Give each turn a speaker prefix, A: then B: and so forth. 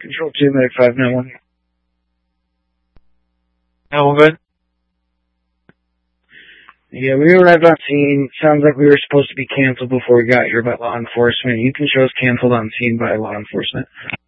A: Control 2, Medic 591.
B: All good?
A: Yeah, we arrived on scene. Sounds like we were supposed to be canceled before we got here by law enforcement. You can show us canceled on scene by law enforcement.